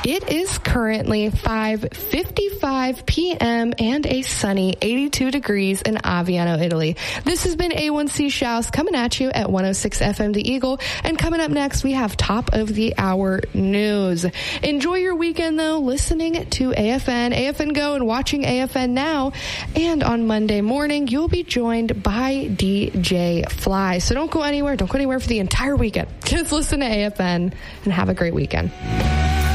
It is currently 5:55 p.m. and a sunny 82 degrees in Aviano, Italy. This has been A1C Shouse coming at you at 106 FM The Eagle. And coming up next, we have top of the hour news. Enjoy your weekend, though, listening to AFN Go, and watching AFN Now. And on Monday morning, you'll be joined by DJ Fly. So don't go anywhere. Don't go anywhere for the entire weekend. Just listen to AFN and have a great weekend.